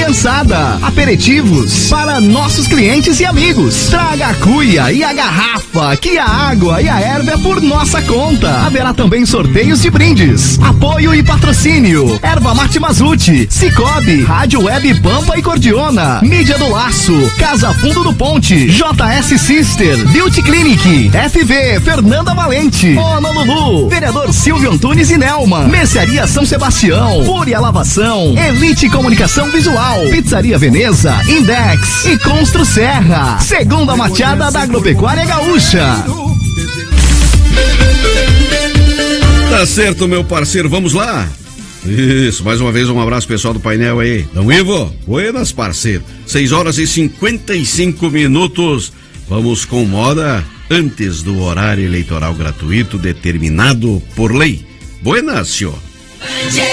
prensada, aperitivos para nossos clientes e amigos. Traga a cuia e a garrafa, que a água e a erva é por nossa conta. Haverá também sorteios de brindes. Apoio e patrocínio: Erva Mate Mazute, Cicobi, Rádio Web Pampa e Cordiona, Mídia do Laço, Casa Fundo do Ponte, JS Sister, Beauty Clinic, FV, Fernanda Valente, Honolulu, Vereador Silvio Antunes e Nelman, Mercearia São Sebastião, Fúria Lavação, Elite Comunicação Visual, Pizzaria Veneza, Index e Constru Serra. Segunda mateada da Agropecuária Gaúcha. Tá certo, meu parceiro, vamos lá? Isso, mais uma vez um abraço pessoal do painel aí. Dom Ivo, buenas, parceiro. 6h55. Vamos com moda antes do horário eleitoral gratuito determinado por lei. Buenas, senhor.